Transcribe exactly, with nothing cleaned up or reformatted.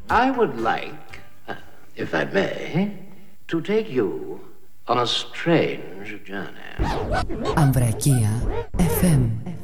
I would like, uh, if I may, to take you on a strange journey. Ambrakia εφ εμ.